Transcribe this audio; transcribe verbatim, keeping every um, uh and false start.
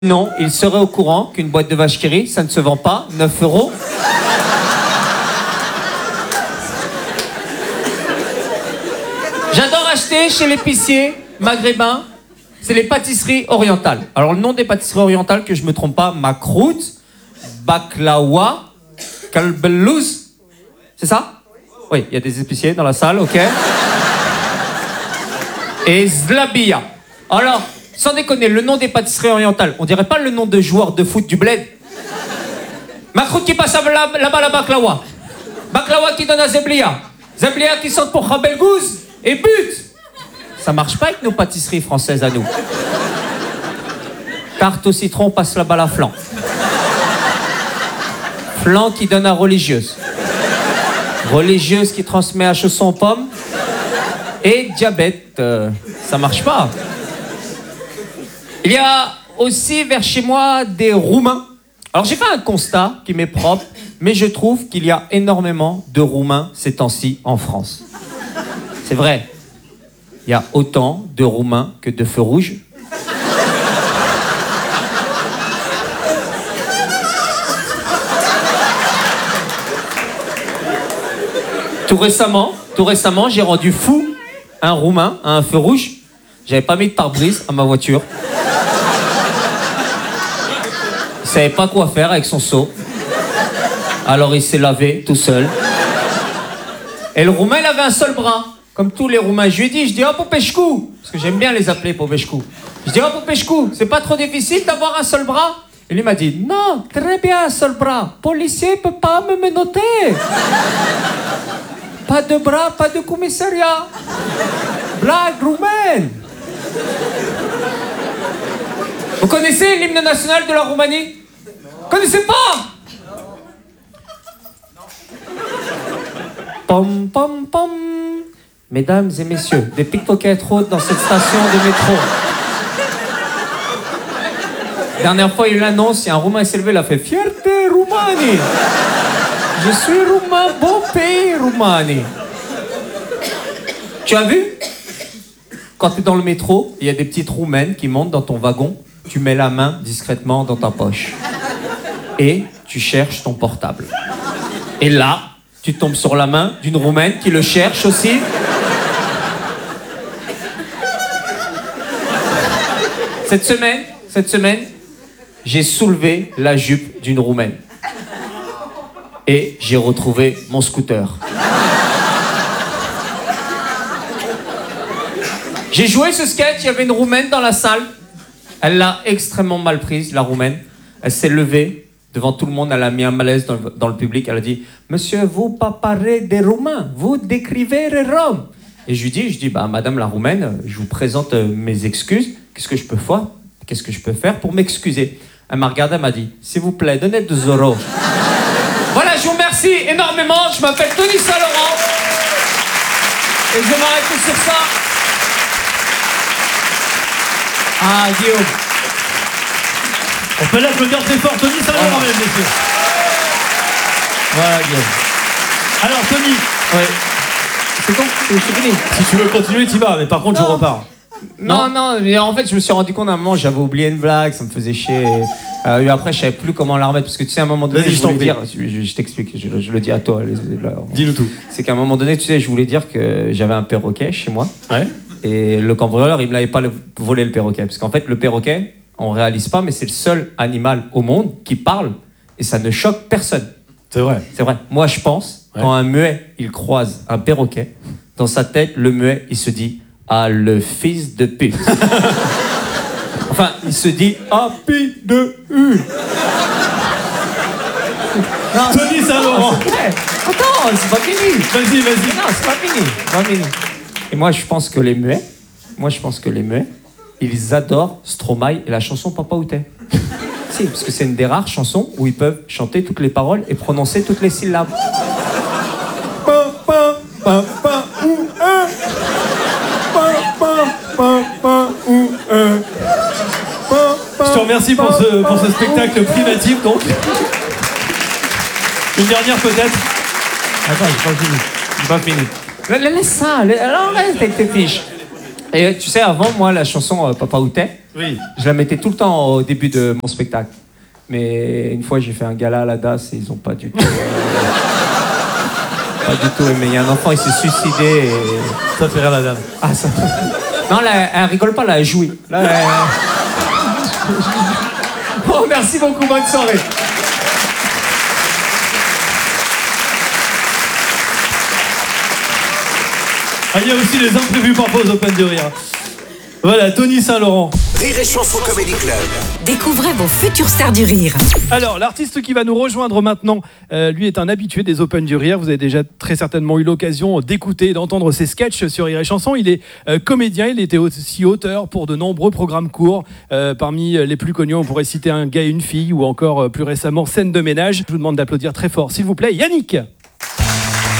Non, il serait au courant qu'une boîte de vache qui rit, ça ne se vend pas neuf euros. J'adore acheter chez l'épicier maghrébin, c'est les pâtisseries orientales. Alors le nom des pâtisseries orientales, que je me trompe pas, Makrout, Baklawa, Kalbelouz, c'est ça? Oui, il y a des épiciers dans la salle, ok. Et Zlabia. Alors, sans déconner, le nom des pâtisseries orientales, on dirait pas le nom de joueur de foot du bled. Makrout qui passe là-bas la, la Baklawa. Baklawa qui donne à Zeblia. Zeblia qui saute pour Khabelgouz et but. Ça marche pas avec nos pâtisseries françaises à nous. Tarte au citron passe là-bas la flan. Flan qui donne à religieuse. Religieuse qui transmet à chausson aux pommes. Et diabète, euh, ça marche pas. Il y a aussi vers chez moi des Roumains. Alors j'ai fait un constat qui m'est propre, mais je trouve qu'il y a énormément de Roumains ces temps-ci en France. C'est vrai. Il y a autant de Roumains que de feux rouges. Tout récemment, tout récemment, j'ai rendu fou un Roumain à un feu rouge. J'avais pas mis de pare-brise à ma voiture. Il savait pas quoi faire avec son seau. Alors il s'est lavé tout seul. Et le Roumain, il avait un seul bras. Comme tous les Roumains. Je lui ai dit, je dis, oh, Popescu. Parce que j'aime bien les appeler Popescu. Je dis, oh, Popescu, c'est pas trop difficile d'avoir un seul bras? Et lui m'a dit, non, très bien, un seul bras. Policier peut pas me menotter. Pas de bras, pas de commissariat. Blague roumaine. Vous connaissez l'hymne national de la Roumanie? Vous connaissez pas? Pom, pom, pom. Mesdames et messieurs, des pickpockets rôdent dans cette station de métro. Dernière fois, il y a eu l'annonce, il y a un Roumain qui s'est levé, il a fait « Fierté Roumanie !» Je suis Roumain, beau pays Roumanie. Tu as vu? Quand tu es dans le métro, il y a des petites Roumaines qui montent dans ton wagon, tu mets la main discrètement dans ta poche. Et tu cherches ton portable. Et là, tu tombes sur la main d'une Roumaine qui le cherche aussi. Cette semaine, cette semaine, j'ai soulevé la jupe d'une Roumaine. Et j'ai retrouvé mon scooter. J'ai joué ce sketch, il y avait une Roumaine dans la salle. Elle l'a extrêmement mal prise, la Roumaine. Elle s'est levée devant tout le monde, elle a mis un malaise dans le, dans le public. Elle a dit « Monsieur, vous pas parlez des Roumains, vous décrivez les Roms. » Et je lui dis, je dis bah, « Madame la Roumaine, je vous présente mes excuses. Qu'est-ce que je peux faire Qu'est-ce que je peux faire pour m'excuser ?» Elle m'a regardé, elle m'a dit « S'il vous plaît, donnez deux euros. » Voilà, je vous remercie énormément. Je m'appelle Tony Saint-Laurent. Et je vais m'arrêter sur ça. Ah, Guillaume. On peut l'applaudir très fort, Tony Saint-Laurent, Voilà. mesdames et messieurs. Voilà, Guillaume. Alors, Tony. Ouais. C'est bon, c'est fini. Si tu veux continuer, t'y vas, mais par contre, Non. je repars. Non, non, mais en fait, je me suis rendu compte à un moment, j'avais oublié une blague, ça me faisait chier. Euh, et après, je savais plus comment la remettre, parce que tu sais, à un moment donné, Vas-y, je je t'en voulais prie. dire, je, je t'explique, je, je le dis à toi. les- les- Dis-nous tout. C'est qu'à un moment donné, tu sais, je voulais dire que j'avais un perroquet chez moi. Ouais. Et le cambrioleur, il me l'avait pas le- volé le perroquet. Parce qu'en fait, le perroquet, on réalise pas, mais c'est le seul animal au monde qui parle et ça ne choque personne. C'est vrai. C'est vrai. Moi, je pense, Ouais. quand un muet, il croise un perroquet, dans sa tête, le muet, il se dit « Ah, le fils de pute !» Enfin, il se dit « Ah, pi de U !» Non, Tony Saint-Laurent. c'est vrai. Attends, c'est pas fini. Vas-y, vas-y. Non, c'est pas fini. C'est pas fini. Et moi, je pense que les muets, moi, je pense que les muets, ils adorent Stromae et la chanson Papa où t'es. Si, parce que c'est une des rares chansons où ils peuvent chanter toutes les paroles et prononcer toutes les syllabes. Papa, papa où est. Papa, papa où est. Papa, Je te remercie pour ce, pour ce spectacle privatif, donc. Une dernière, peut-être. Attends, j'ai pas fini. J'ai pas fini. Laisse ça, alors reste avec tes fiches. Et tu sais, avant, moi, la chanson euh, Papa Outé, Oui. je la mettais tout le temps au début de mon spectacle. Mais une fois, j'ai fait un gala à la D A S et ils ont pas du tout... Euh, pas du tout aimé. Il y a un enfant, il s'est suicidé et... Ça fait rire la dame. Ah, ça... Non, là, elle rigole pas, là, elle jouit. Là, elle... Bon, merci beaucoup, bonne soirée. Ah, il y a aussi les imprévus parfois aux Open du Rire. Voilà, Tony Saint-Laurent. Rire et Chanson Comedy Club. Découvrez vos futures stars du rire. Alors, l'artiste qui va nous rejoindre maintenant, euh, lui est un habitué des Open du Rire. Vous avez déjà très certainement eu l'occasion d'écouter et d'entendre ses sketchs sur Rire et Chanson. Il est euh, comédien, il était aussi auteur pour de nombreux programmes courts. Euh, parmi les plus connus, on pourrait citer Un gars et une fille ou encore euh, plus récemment Scène de ménage. Je vous demande d'applaudir très fort, s'il vous plaît, Yannick.